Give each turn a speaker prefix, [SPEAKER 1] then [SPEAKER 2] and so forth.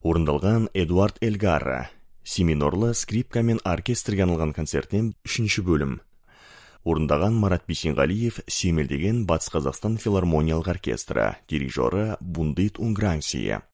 [SPEAKER 1] Орындалған Эдуард Эльгара. Семинорлы скрипка мен оркестрге арналған концертінен 3-ші бөлім. Орындаған Марат Бейсенғалиев сүйемелдеген Батыс Қазақстан филармониялық оркестрі, дирижері Бундит Унгрансия.